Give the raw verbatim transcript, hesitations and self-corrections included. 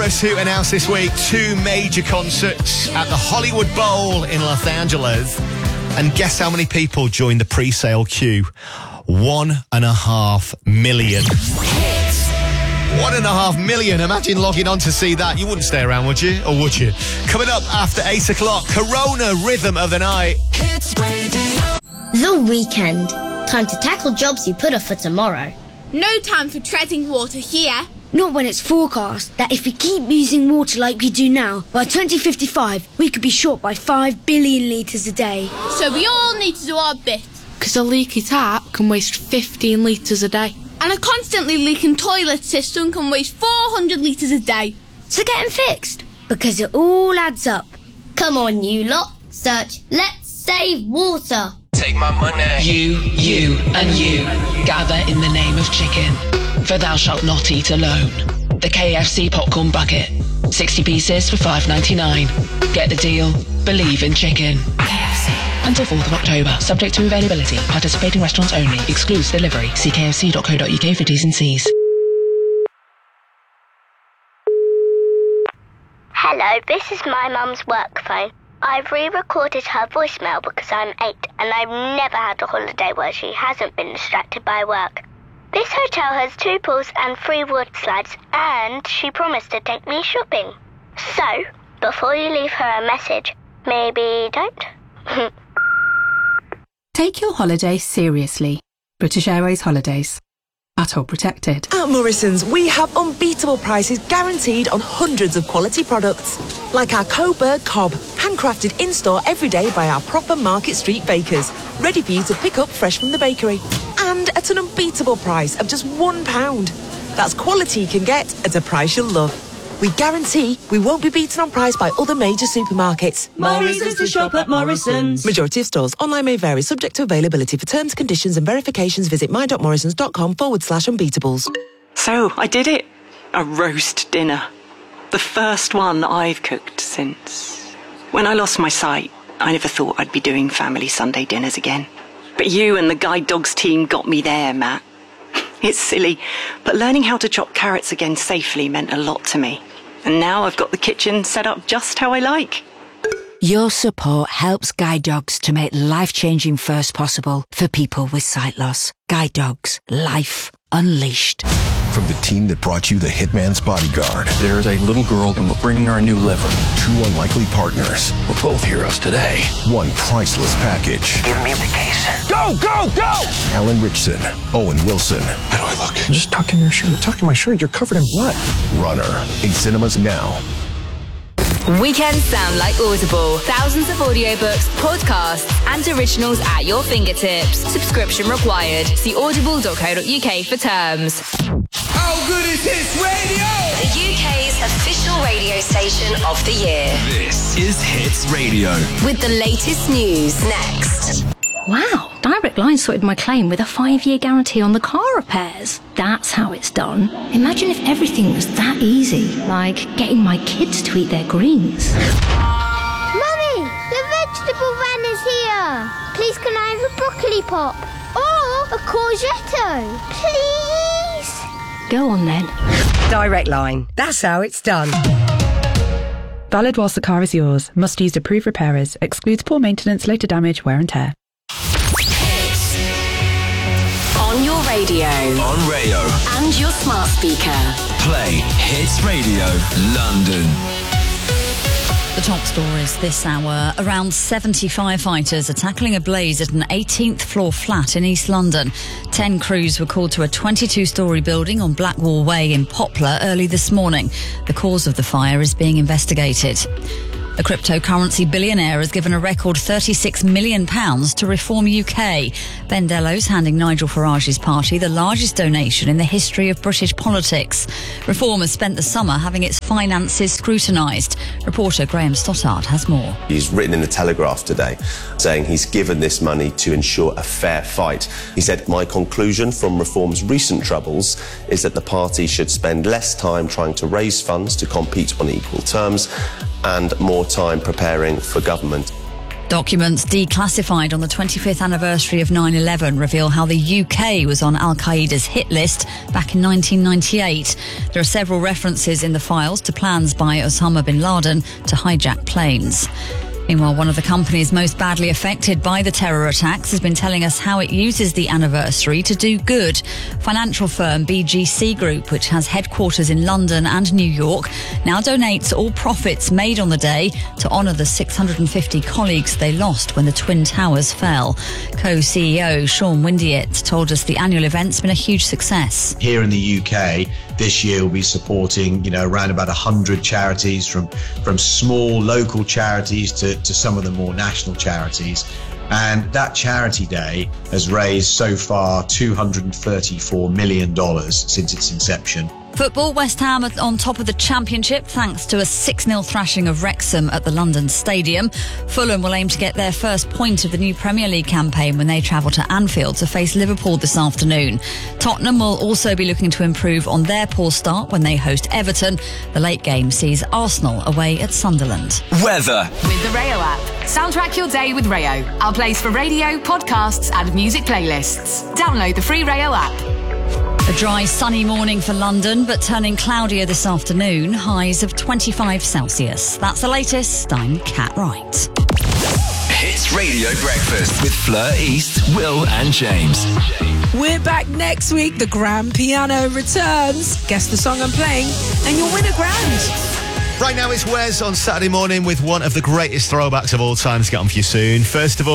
Eras, who announced this week two major concerts at the Hollywood Bowl in Los Angeles. And guess how many people joined the pre-sale queue? One and a half million. One and a half million. Imagine logging on to see that. You wouldn't stay around, would you? Or would you? Coming up after eight o'clock, Corona Rhythm of the Night. The weekend. Time to tackle jobs you put off for tomorrow. No time for treading water here. Not when it's forecast that if we keep using water like we do now, by twenty fifty-five, we could be short by five billion litres a day. So we all need to do our bit. Because a leaky tap can waste fifteen litres a day. And a constantly leaking toilet system can waste four hundred litres a day. So get them fixed, because it all adds up. Come on, you lot. Search Let's Save Water. Take my money. You, you, and you gather in the name of chicken. For thou shalt not eat alone. The K F C popcorn bucket. sixty pieces for five ninety-nine. Get the deal. Believe in chicken. K F C. Until fourth of October. Subject to availability. Participating restaurants only. Excludes delivery. See k f c dot co dot u k for T's and C's. Hello, this is my mum's work phone. I've re-recorded her voicemail because I'm eight and I've never had a holiday where she hasn't been distracted by work. This hotel has two pools and three wood slides, and she promised to take me shopping. So, before you leave her a message, maybe don't. Take your holiday seriously. British Airways Holidays. At all protected. At Morrison's, we have unbeatable prices guaranteed on hundreds of quality products. Like our Coburg Cob, handcrafted in-store every day by our proper Market Street bakers, ready for you to pick up fresh from the bakery. And at an unbeatable price of just one pound. That's quality you can get at a price you'll love. We guarantee we won't be beaten on price by other major supermarkets. More reasons to shop at Morrison's. Majority of stores. Online may vary, subject to availability. For terms, conditions and verifications, visit my.morrisons.com forward slash unbeatables. So, I did it. A roast dinner. The first one I've cooked since... When I lost my sight, I never thought I'd be doing family Sunday dinners again. But you and the Guide Dogs team got me there, Matt. It's silly, but learning how to chop carrots again safely meant a lot to me. And now I've got the kitchen set up just how I like. Your support helps Guide Dogs to make life-changing firsts possible for people with sight loss. Guide Dogs. Life unleashed. From the team that brought you The Hitman's Bodyguard. There's a little girl and we're bringing her a new liver. Two unlikely partners. We're both heroes today. One priceless package. Give me the case. Go, go, go! Alan Richson, Owen Wilson. How do I look? Just tuck in your shirt. Tuck in my shirt. You're covered in blood. Runner. In cinemas now. Weekends sound like Audible. Thousands of audiobooks, podcasts, and originals at your fingertips. Subscription required. See audible dot co dot u k for terms. How good is Hits Radio? The U K's official radio station of the year. This is Hits Radio. With the latest news next. Wow, Direct Line sorted my claim with a five-year guarantee on the car repairs. That's how it's done. Imagine if everything was that easy, like getting my kids to eat their greens. Mummy, the vegetable van is here. Please can I have a broccoli pop? Or a courgette? Please? Go on then. Direct Line, that's how it's done. Valid whilst the car is yours. Must use approved repairers. Excludes poor maintenance, later damage, wear and tear. On your radio. On Rayo. And your smart speaker. Play Hits Radio London. The top stories this hour. Around seventy firefighters are tackling a blaze at an eighteenth floor flat in East London. Ten crews were called to a twenty-two storey building on Blackwall Way in Poplar early this morning. The cause of the fire is being investigated. A cryptocurrency billionaire has given a record thirty-six million pounds to Reform U K. Ben Dellos handing Nigel Farage's party the largest donation in the history of British politics. Reform has spent the summer having its finances scrutinised. Reporter Graham Stoddart has more. He's written in the Telegraph today saying he's given this money to ensure a fair fight. He said, "My conclusion from Reform's recent troubles is that the party should spend less time trying to raise funds to compete on equal terms and more time preparing for government." Documents declassified on the twenty-fifth anniversary of nine eleven reveal how the U K was on Al-Qaeda's hit list back in nineteen ninety-eight. There are several references in the files to plans by Osama bin Laden to hijack planes. Meanwhile, one of the companies most badly affected by the terror attacks has been telling us how it uses the anniversary to do good. Financial firm B G C Group, which has headquarters in London and New York, now donates all profits made on the day to honour the six hundred fifty colleagues they lost when the Twin Towers fell. Co-C E O Sean Windiett told us the annual event's been a huge success. Here in the U K, this year we'll be supporting, you know, around about one hundred charities, from, from small local charities to, to some of the more national charities. And that charity day has raised so far two hundred thirty-four million dollars since its inception. Football, West Ham are on top of the Championship thanks to a six nil thrashing of Wrexham at the London Stadium. Fulham will aim to get their first point of the new Premier League campaign when they travel to Anfield to face Liverpool this afternoon. Tottenham will also be looking to improve on their poor start when they host Everton. The late game sees Arsenal away at Sunderland. Weather. With the Rayo app. Soundtrack your day with Rayo. Our place for radio, podcasts and music playlists. Download the free Rayo app. A dry, sunny morning for London, but turning cloudier this afternoon. Highs of twenty-five Celsius. That's the latest. I'm Kat Wright. Hits Radio Breakfast with Fleur East, Will and James. We're back next week. The Grand Piano returns. Guess the song I'm playing and you'll win a grand. Right now it's Wes on Saturday morning with one of the greatest throwbacks of all time to get on for you soon. First of all,